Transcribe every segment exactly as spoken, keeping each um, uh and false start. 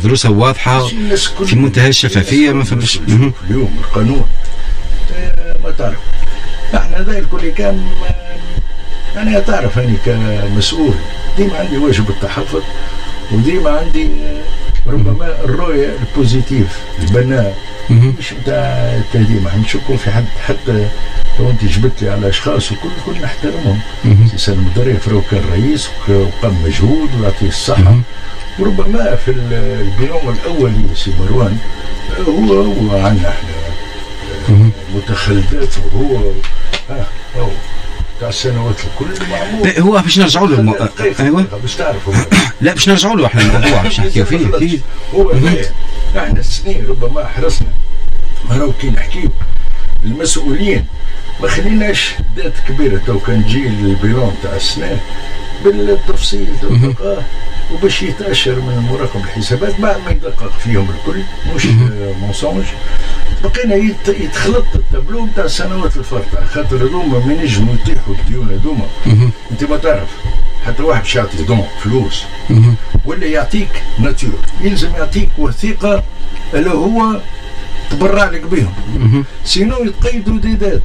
مدروسه واضحه في منتهى الشفافيه. ما فهمش اليوم القانون ما تعرف احنا هذا الكل كان انا تعرف اني كمسؤول ديما عندي واجب التحفظ، وديما عندي ربما الرؤيه البوزيتيف البناء مش نتاع التهديد. ما نشكوا في حد، حتى لو انت جبت لي على اشخاص وكل كل نحترمهم. سي سالم الظريف راهو كان رئيس وقام مجهود ويعطيه الصحه، وربما في البيوم الاولي سي مروان هو هو عندنا احنا متخلفات، وهو ها هو تاع السنوات الكل معمول. هو باش نرجعوا له المو... ايوه باش تعرفوا لا باش نرجعوا له احنا الموضوع باش نحكيو فيه اكيد. هو احنا السنين ربما حرصنا، راهو كي نحكيو المسؤولين ما خليناش ذات كبيره تو كان جيل البيلون تاع السنه بالتفصيل دقيقه وباش يتاشر من مراقب الحسابات بعد ما يدقق فيهم الكل مش مونسونج. بقينا يتخلط التابلو نتاع السنوات الفارطه، خاطر هذوما ما ينجموا يطيحوا الديون هذوما. انت ما تعرف حتى واحد باش يعطي دون فلوس ولا يعطيك ناتور، يلزم يعطيك وثيقه اللي هو تبرع لك بهم، سينو يتقيدوا ديدات.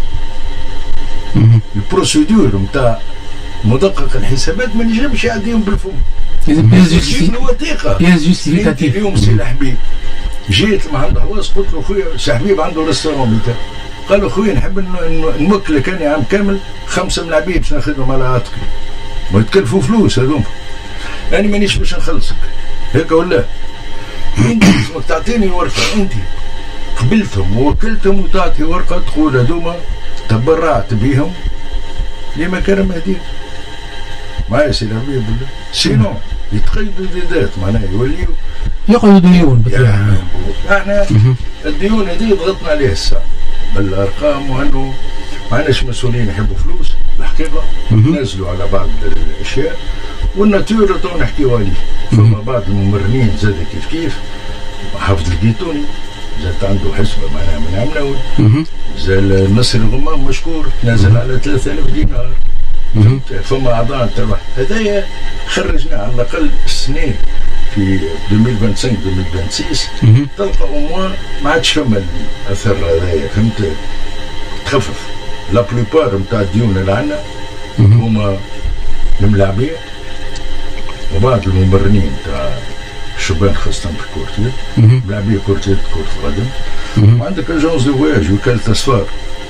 البروسيدور نتاع مدقق الحسابات ما نجمش يعديهم بالفم، يجيب له وثيقه. اليوم سي الحبيب جيت مع عند حواس قلت له خويا سي حبيب عنده ريستورون بتاعه، قال له خويا نحب نمكلك انا عام كامل خمسه من العبيد باش ناخذهم على عاتقي، ما يتكلفوا فلوس هذوما، انا مانيش باش نخلصك هيك ولا انت لازمك تعطيني ورقه، انت قبلتهم ووكلتهم وتعطي ورقه تقول هذوما تبرعت بهم لمكارم هديك معايا سي الحبيب ولا سينو يتقيدوا ديدات معناها يوليو يقعدوا ديون. احنا الديون هذه ضغطنا عليها الساعه بالارقام، وانه ما عندناش مسؤولين يحبوا فلوس الحقيقه، نازلوا على بعض الاشياء والناتور تو نحكيو عليه. فما بعض الممرنين زاد كيف كيف، حافظ القيتوني زاد عنده حسبه معناها من عمناوي، زال نصر الغمام مشكور نازل على ثلاثة آلاف دينار. فما اعضاء تاع هذايا خرجنا على الاقل السنين في ألفين وخمسة وعشرين ألفين وستة تلقى أموال ما عادش فما الاثر هذايا، فهمت؟ تخفف لا بلوبار نتاع الديون اللي عندنا هما الملاعبيه وبعض الممرنين تاع الشبان خاصة في الكورتير، ملاعبيه كورتير كرة قدم، وعندك اجونس دو فواياج وكالة اسفار،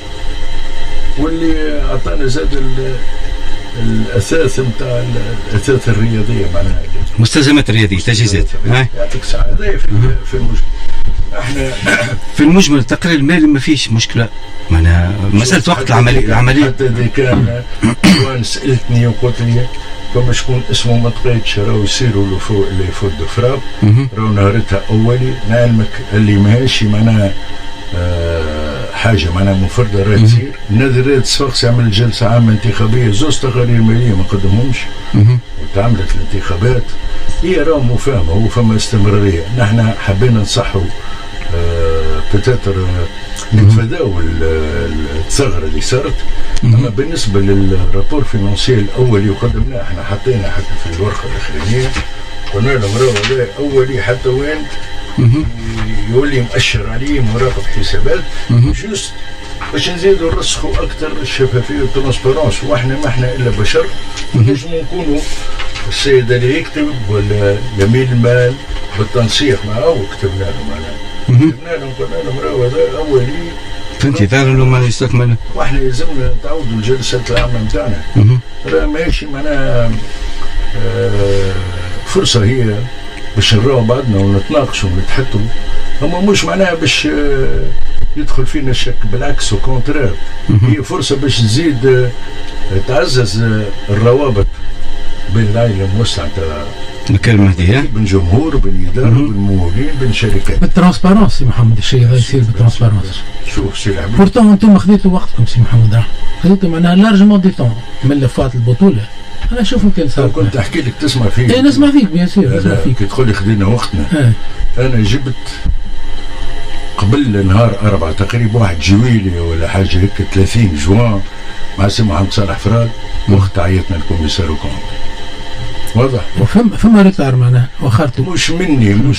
واللي عطانا زاد الاثاث نتاع الاثاث الرياضيه معناها مستلزمات الرياضيه تجهيزات. يعطيك الصحه. هذا في في المجمل احنا في المجمل التقرير المالي ما فيش مشكله، معناها مساله وقت العمليه العمليه حتى اذا كان وان سالتني وقلت لي فما شكون اسمه ما تقيدش راهو يصيروا له فوق اللي فوق الدفراب راهو نهارتها اولي نعلمك اللي ماهيش معناها آه حاجه معناها منفرده راهي تصير. نادر رياض صفاقس يعمل جلسه عامه انتخابيه زوج تقارير ماليه ما قدمهمش وتعملت الانتخابات، هي راهو مفاهمه هو فما استمراريه. نحن حبينا نصحوا آه بتاتر آه نتفاداو الثغره اللي صارت. اما بالنسبه للرابور فينانسي الاولي وقدمناه احنا حطينا حتى في الورقه الاخرانيه قلنا لهم راهو هذا اولي حتى وين يولي مؤشر عليه مراقب حسابات جوست باش نزيدوا نرسخوا اكثر الشفافيه والترانسبيرونس. واحنا ما احنا الا بشر، نجموا نكونوا السيد اللي يكتب ولا يميل المال بالتنسيق معه وكتبنا لهم معناها كتبنا لهم قلنا لهم راهو هذا اولي في انتظار انه ما يستكمل، واحنا يلزمنا نتعودوا الجلسات العامه نتاعنا. راه ماشي معناها آه فرصه هي باش نراو بعضنا ونتناقشوا ونتحدثوا، اما مش معناها باش آه يدخل فينا الشك، بالعكس وكونترير هي فرصه باش تزيد آه تعزز آه الروابط بين العائله الموسعه تاع مكان مهدي، بين جمهور بين اداره بين ممولين بين شركات بالترانسبارونس. سي محمد الشيء هذا يصير بالترانسبارونس. شوف سي العبيد بورتون انتم خذيتوا وقتكم سي محمد راه خذيتوا معناها لارجمون دي طون من لفات البطوله. انا اشوف يمكن صار كنت احكي لك تسمع فيك. اي نسمع فيك بيان سير نسمع فيك. كي تقول لي خذينا وقتنا اه. انا جبت قبل نهار أربعة تقريبا واحد جويلي ولا حاجه هيك ثلاثين جوان مع سي محمد صالح فراد وقت عيطنا الكوميسار وكون واضح. وفما فما ريتار معناها وخرتوا مش مني مش